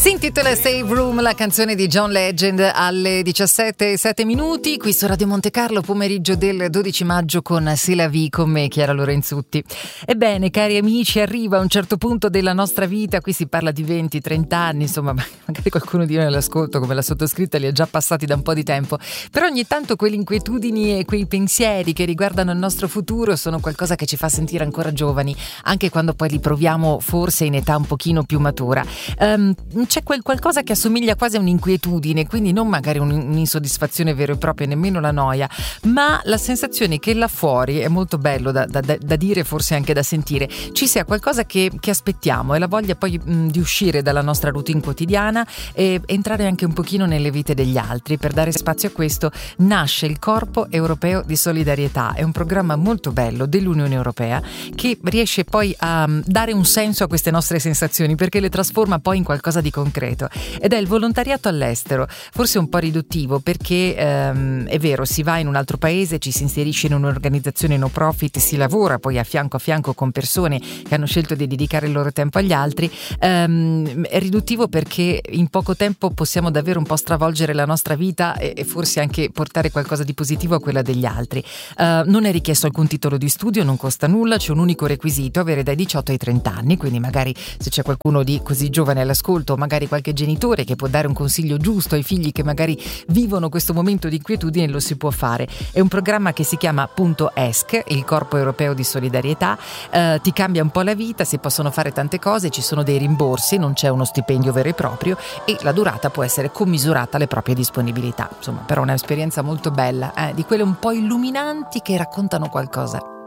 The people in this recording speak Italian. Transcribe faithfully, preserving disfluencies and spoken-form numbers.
Si intitola Save Room, la canzone di John Legend, alle diciassette e sette minuti, qui su Radio Monte Carlo, pomeriggio del dodici maggio con C'est la vie con me, Chiara Lorenzutti. Ebbene, cari amici, arriva a un certo punto della nostra vita, qui si parla di venti trenta anni, insomma, magari qualcuno di noi all'ascolto come la sottoscritta li ha già passati da un po' di tempo, però ogni tanto quelle inquietudini e quei pensieri che riguardano il nostro futuro sono qualcosa che ci fa sentire ancora giovani, anche quando poi li proviamo forse in età un pochino più matura. Um, c'è quel qualcosa che assomiglia quasi a un'inquietudine, quindi non magari un, un'insoddisfazione vera e propria, nemmeno la noia, ma la sensazione che là fuori, è molto bello da, da, da dire, forse anche da sentire, ci sia qualcosa che, che aspettiamo, e la voglia poi mh, di uscire dalla nostra routine quotidiana e entrare anche un pochino nelle vite degli altri. Per dare spazio a questo nasce il Corpo Europeo di Solidarietà, è un programma molto bello dell'Unione Europea che riesce poi a dare un senso a queste nostre sensazioni, perché le trasforma poi in qualcosa di concreto, ed è il volontariato all'estero, forse un po' riduttivo perché ehm, è vero, si va in un altro paese, ci si inserisce in un'organizzazione no profit, si lavora poi a fianco a fianco con persone che hanno scelto di dedicare il loro tempo agli altri. Ehm, è riduttivo perché in poco tempo possiamo davvero un po' stravolgere la nostra vita e, e forse anche portare qualcosa di positivo a quella degli altri. Uh, non è richiesto alcun titolo di studio, non costa nulla, c'è un unico requisito: avere dai diciotto ai trenta anni, quindi magari se c'è qualcuno di così giovane all'ascolto, magari qualche genitore che può dare un consiglio giusto ai figli che magari vivono questo momento di inquietudine, lo si può fare. È un programma che si chiama appunto E S C, il Corpo Europeo di Solidarietà, uh, ti cambia un po' la vita, si possono fare tante cose, ci sono dei rimborsi, non c'è uno stipendio vero e proprio e la durata può essere commisurata alle proprie disponibilità. Insomma, però è un'esperienza molto bella, eh, di quelle un po' illuminanti che raccontano qualcosa.